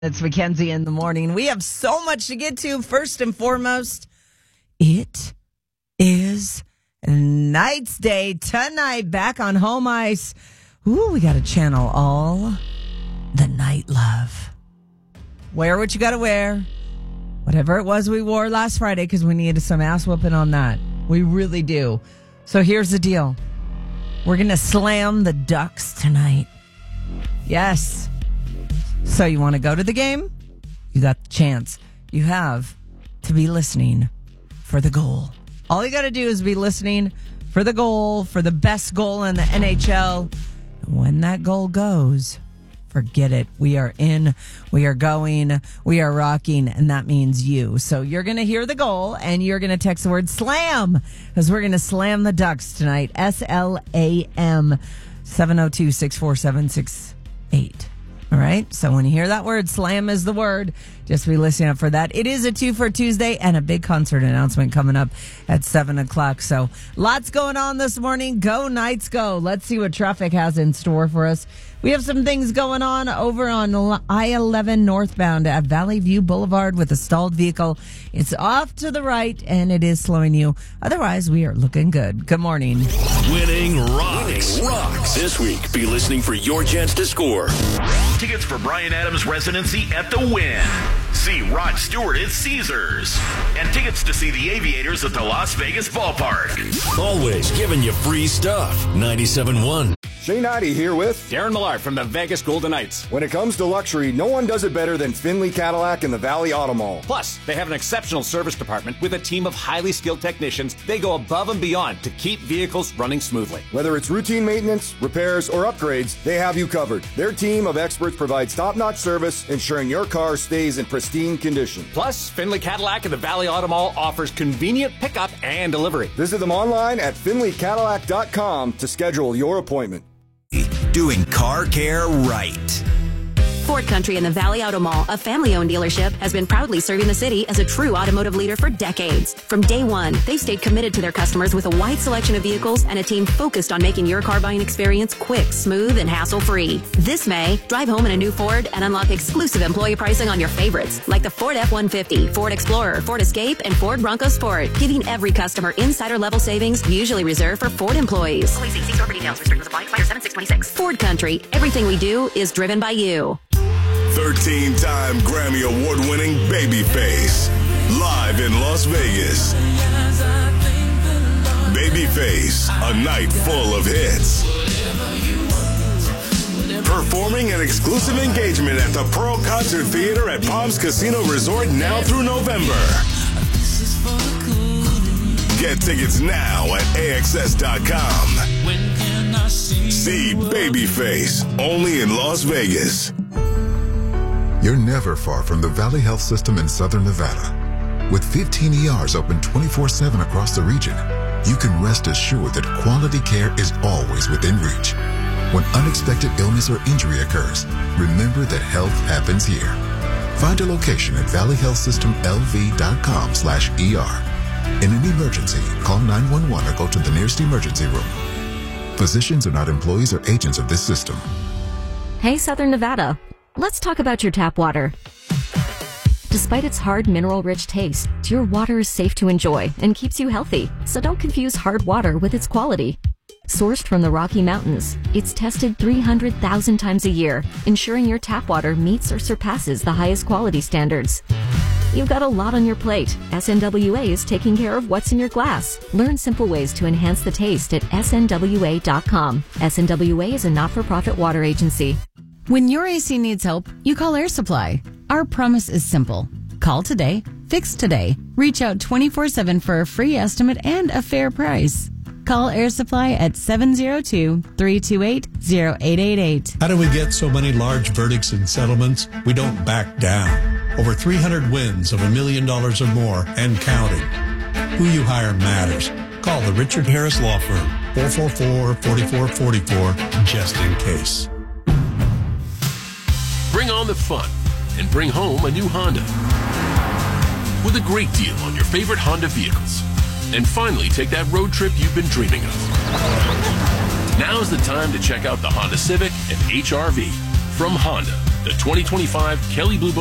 It's Mackenzie in the morning. We have so much to get to. First and foremost, it is Knights Day tonight, back on home ice. Ooh, we got to channel all the night love. Wear what you got to wear. Whatever it was we wore last Friday, because we needed some ass whooping on that. We really do. So here's the deal. We're going to slam the Ducks tonight. Yes. So you want to go to the game? You got the chance. You have to be listening for the goal. All you got to do is be listening for the goal, for the best goal in the NHL. When that goal goes, forget it. We are in, we are going, we are rocking, and that means you. So you're going to hear the goal, and you're going to text the word SLAM, because we're going to slam the Ducks tonight. SLAM, 702-647-68. All right. So when you hear that word, slam is the word. Just be listening up for that. It is a 2 for Tuesday and a big concert announcement coming up at 7 o'clock. So lots going on this morning. Go Knights, go. Let's see what traffic has in store for us. We have some things going on over on I-11 northbound at Valley View Boulevard with a stalled vehicle. It's off to the right, and it is slowing you. Otherwise, we are looking good. Good morning. Winning rocks. This week, be listening for your chance to score. Tickets for Bryan Adams' residency at the Wynn. See Rod Stewart at Caesars. And tickets to see the Aviators at the Las Vegas Ballpark. Always giving you free stuff. 97.1. Shane Ivey here with Darren Millard from the Vegas Golden Knights. When it comes to luxury, no one does it better than Finley Cadillac and the Valley Auto Mall. Plus, they have an exceptional service department with a team of highly skilled technicians. They go above and beyond to keep vehicles running smoothly. Whether it's routine maintenance, repairs, or upgrades, they have you covered. Their team of experts provides top-notch service, ensuring your car stays in pristine condition. Plus, Finley Cadillac and the Valley Auto Mall offers convenient pickup and delivery. Visit them online at finleycadillac.com to schedule your appointment. Doing car care right. Ford Country and the Valley Auto Mall, a family-owned dealership, has been proudly serving the city as a true automotive leader for decades. From day one, they've stayed committed to their customers with a wide selection of vehicles and a team focused on making your car buying experience quick, smooth, and hassle-free. This May, drive home in a new Ford and unlock exclusive employee pricing on your favorites, like the Ford F-150, Ford Explorer, Ford Escape, and Ford Bronco Sport, giving every customer insider-level savings usually reserved for Ford employees. Always see store for details. Restrictions apply. Expire 7/6/26. Ford Country, everything we do is driven by you. 13-time Grammy Award-winning Babyface. Live in Las Vegas. Babyface, a night full of hits. Performing an exclusive engagement at the Pearl Concert Theater at Palms Casino Resort now through November. Get tickets now at AXS.com. See Babyface, only in Las Vegas. You're never far from the Valley Health System in Southern Nevada. With 15 ERs open 24/7 across the region, you can rest assured that quality care is always within reach. When unexpected illness or injury occurs, remember that health happens here. Find a location at valleyhealthsystemlv.com/ER. In an emergency, call 911 or go to the nearest emergency room. Physicians are not employees or agents of this system. Hey, Southern Nevada. Let's talk about your tap water. Despite its hard, mineral-rich taste, your water is safe to enjoy and keeps you healthy, so don't confuse hard water with its quality. Sourced from the Rocky Mountains, it's tested 300,000 times a year, ensuring your tap water meets or surpasses the highest quality standards. You've got a lot on your plate. SNWA is taking care of what's in your glass. Learn simple ways to enhance the taste at snwa.com. SNWA is a not-for-profit water agency. When your AC needs help, you call Air Supply. Our promise is simple. Call today, fix today. Reach out 24/7 for a free estimate and a fair price. Call Air Supply at 702-328-0888. How do we get so many large verdicts and settlements? We don't back down. Over 300 wins of $1 million or more and counting. Who you hire matters. Call the Richard Harris Law Firm, 444-4444, just in case. Bring on the fun and bring home a new Honda with a great deal on your favorite Honda vehicles. And finally take that road trip you've been dreaming of. Now's the time to check out the Honda Civic and HR-V from Honda. The 2025 Kelley Blue Book